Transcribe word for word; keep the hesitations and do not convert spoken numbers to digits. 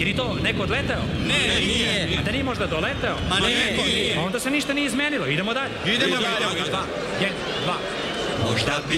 Ili to neko odleteo? Ne, nije. A da nije možda doleteo? Ma ne. Onda se ništa nije izmenilo. Idemo dalje. Idemo dalje. Dva, jedan, dva. Možda bi